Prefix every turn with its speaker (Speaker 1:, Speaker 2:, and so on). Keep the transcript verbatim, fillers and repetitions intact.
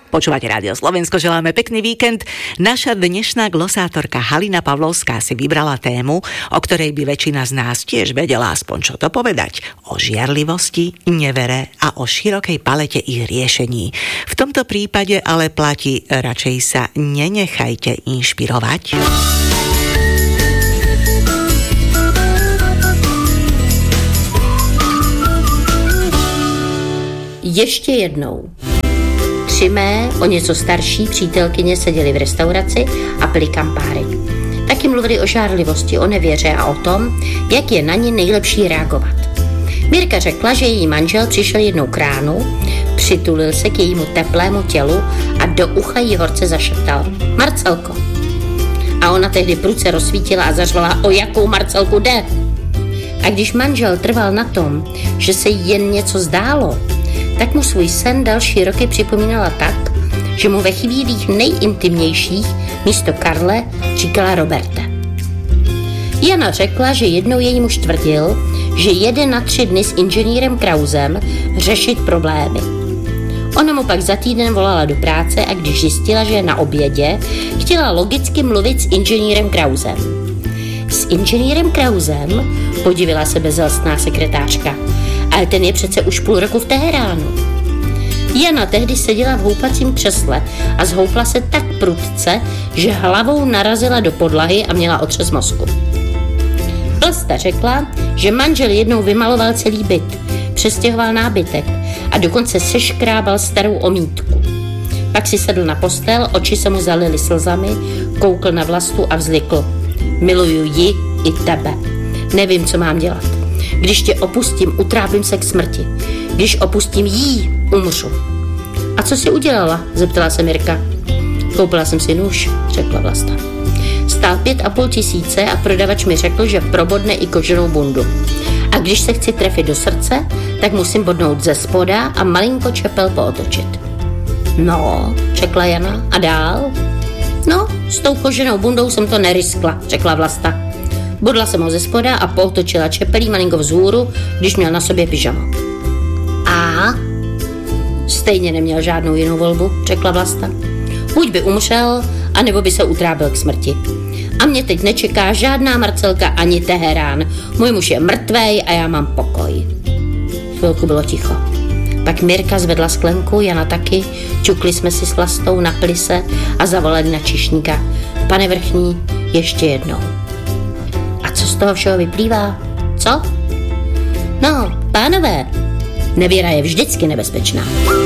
Speaker 1: Počúvate Rádio Slovensko, želáme pekný víkend. Naša dnešná glosátorka Halina Pavlovská si vybrala tému, o ktorej by väčšina z nás tiež vedela aspoň čo to povedať. O žiarlivosti, nevere a o širokej palete ich riešení. V tomto prípade ale platí, radšej sa nenechajte inšpirovať.
Speaker 2: Ještě jednou. Tři mé, o něco starší přítelkyně seděli v restauraci a pili Campari. Taky mluvili o žárlivosti, o nevěře a o tom, jak je na ně nejlepší reagovat. Mirka řekla, že její manžel přišel jednou k ránu, přitulil se k jejímu teplému tělu a do ucha jí horce zašeptal: Marcelko. A ona tehdy prudce rozsvítila a zařvala, o jakou Marcelku jde. A když manžel trval na tom, že se jí jen něco zdálo, tak mu svůj sen další roky připomínala tak, že mu ve chvílích nejintimnějších místo Karle říkala Roberte. Jana řekla, že jednou její muž tvrdil, že jede na tři dny s inženýrem Krausem řešit problémy. Ona mu pak za týden volala do práce a když zjistila, že je na obědě, chtěla logicky mluvit s inženýrem Krausem. S inženýrem Krausem, podivila se bezelstná sekretářka, ale ten je přece už půl roku v Teheránu. Jana tehdy seděla v houpacím křesle a zhoupla se tak prudce, že hlavou narazila do podlahy a měla otřes mozku. Vlasta řekla, že manžel jednou vymaloval celý byt, přestěhoval nábytek a dokonce seškrábal starou omítku. Pak si sedl na postel, oči se mu zalily slzami, koukl na Vlastu a vzlikl: Miluju ji i tebe. Nevím, co mám dělat. Když tě opustím, utrápím se k smrti. Když opustím jí, umřu. A co jsi udělala? Zeptala se Mirka. Koupila jsem si nůž, řekla Vlasta. Stál pět a půl tisíce a prodavač mi řekl, že probodne i koženou bundu. A když se chci trefit do srdce, tak musím bodnout ze spoda a malinko čepel pootočit. No, řekla Jana, a dál? No, s tou koženou bundou jsem to neriskla, řekla Vlasta. Bodla jsem ho ze spoda a pootočila čepelí malinko vzhůru, když měl na sobě pyžamo. A stejně neměl žádnou jinou volbu, řekla Vlasta. Buď by umřel, anebo by se utrápil k smrti. A mě teď nečeká žádná Marcelka ani Teherán. Můj muž je mrtvej a já mám pokoj. Chvilku bylo ticho. Pak Mirka zvedla sklenku, Jana taky, čukli jsme si s Vlastou, napili se a zavolali na číšníka. Pane vrchní, ještě jednou. A co z toho všeho vyplývá? Co? No, pánové, nevěra je vždycky nebezpečná.